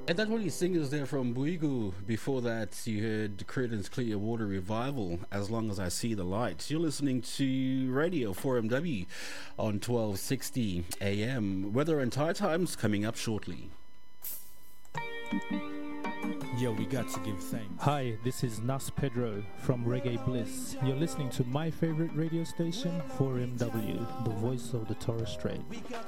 And that really singers there from Buigu. Before that, you heard Creedence Clearwater Revival, As Long As I See the Light. You're listening to Radio 4MW on 1260 AM. Weather and tide times coming up shortly. Yo, we got to give thanks. Hi, this is Nas Pedro from Reggae Bliss. You're listening to my favorite radio station, 4MW, the voice of the Torres Strait.